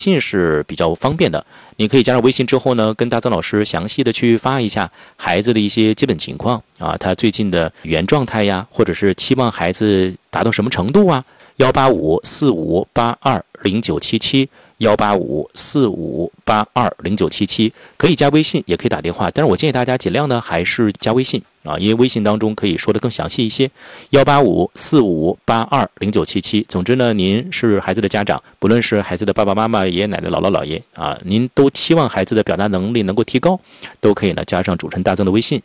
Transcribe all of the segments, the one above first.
信是比较方便的，你可以加上微信之后呢，跟大曾老师详细的去发一下孩子的一些基本情况啊，他最近的语言状态呀，或者是期望孩子达到什么程度啊？18545820977，18545820977，可以加微信，也可以打电话，但是我建议大家尽量呢还是加微信啊，因为微信当中可以说的更详细一些。18545820977。总之呢，您是孩子的家长，不论是孩子的爸爸妈妈、爷爷奶奶、姥姥姥爷啊，您都期望孩子的表达能力能够提高，都可以呢加上主持人大曾的微信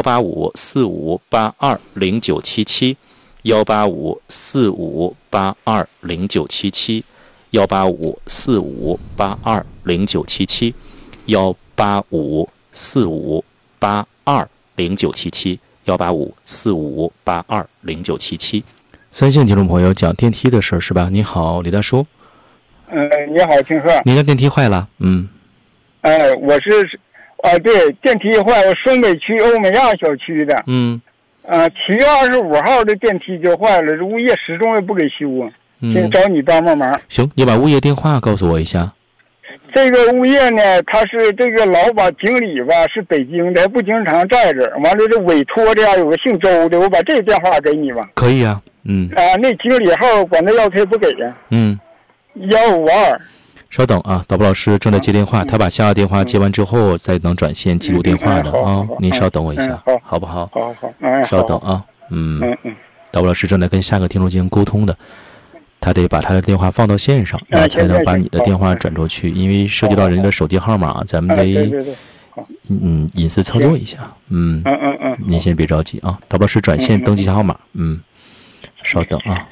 18545820977。18545820977，18545820977，18545820977。三线听众朋友讲电梯的事儿是吧？你好，李大叔。 你好，庆贺。 您的电梯坏了？ 我是，对，电梯坏了，顺北区欧美亚小区的。7月25号的电梯就坏了，这物业始终也不给修啊。先找你帮忙。 行，你把物业电话告诉我一下。 这个物业呢，他是这个老板经理吧，是北京的，不经常在这儿。完了，这委托的呀，有个姓周的，我把这电话给你吧。 可以啊， 那经理号管他要，他也不给呀。152。 稍等啊，导播老师正在接电话，他把下个电话接完之后再能转线记录电话的啊。您稍等我一下，好不好？ 好， 稍等啊。导播老师正在跟下个听众进行沟通的，他得把他的电话放到线上，然后才能把你的电话转出去，因为涉及到人家的手机号码，咱们得隐私操作一下。您先别着急啊，导播老师转线登记一下号码。稍等啊。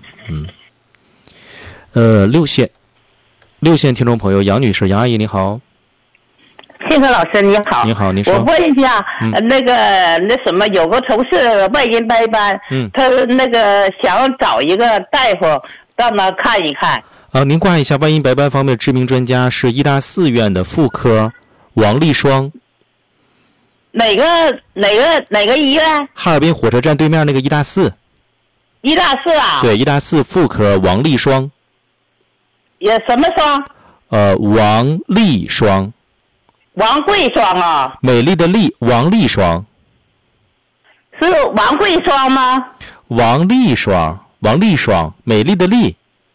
六线听众朋友杨女士、杨阿姨，你好。 庆贺老师你好。 你好，你说。 我问一下，有个同事外阴白斑，他想找一个大夫到那看一看。 您挂一下外阴白斑方面知名专家是医大4院的妇科王丽双。 哪个医院？ 哈尔滨火车站对面那个医大4。 医大4啊？ 对，医大4妇科王丽双。 也什么双？ 王丽双。 王贵双啊？ 美丽的丽，王丽双。 是王贵双吗？ 王丽双，美丽的丽。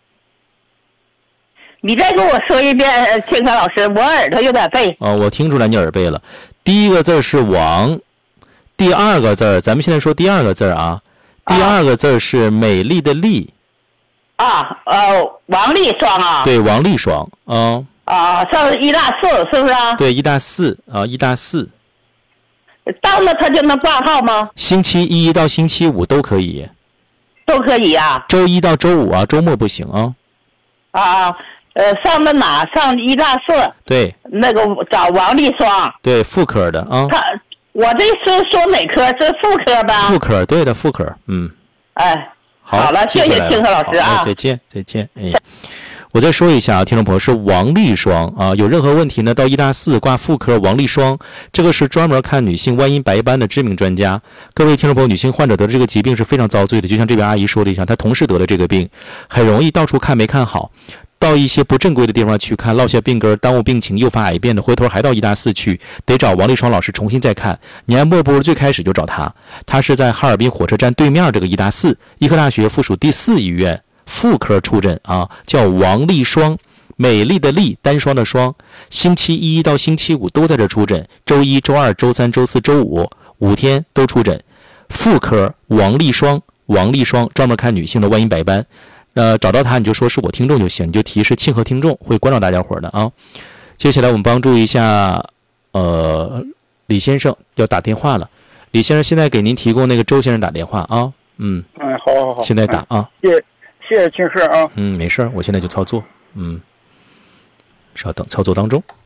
你再跟我说一遍，庆贺老师，我耳朵有点背。 我听出来你耳背了。第一个字是王，第二个字咱们现在说第二个字啊，第二个字是美丽的丽。 王丽双啊。 对，王丽双上医大4是不是啊？ 对，医大4啊，医大4。 到了他就能挂号吗？ 星期一到星期五都可以。 都可以啊。 周一到周五啊，周末不行啊。 上的哪？上医大4。对。找王丽双。 对，妇科的啊。 我这是说哪科？是妇科吧？ 妇科，对的，妇科。好了，谢谢庆贺老师啊！ 再见。我再说一下啊，听众朋友，是王丽双啊，有任何问题呢，到医大4挂妇科王丽双，这个是专门看女性外阴白斑的知名专家。各位听众朋友，女性患者得这个疾病是非常遭罪的，就像这位阿姨说的一样，她同事得了这个病，很容易到处看没看好，到一些不正规的地方去看，落下病根，耽误病情，诱发癌变的，回头还到医大4去，得找王丽双老师重新再看。你还莫不如最开始就找他，他是在哈尔滨火车站对面这个医大4，医科大学附属第4医院妇科出诊啊，叫王丽双，美丽的丽，单双的双。星期一到星期五都在这出诊，周一、周二、周三、周四、周五5天都出诊。妇科王丽双专门看女性的外阴白斑。找到他你就说是我听众就行，你就提示庆贺听众，会关照大家伙的啊。接下来我们帮助一下李先生要打电话了。李先生现在给您提供那个周先生打电话啊。 好， 现在打啊。 谢谢庆贺啊。 没事，我现在就操作。稍等，操作当中。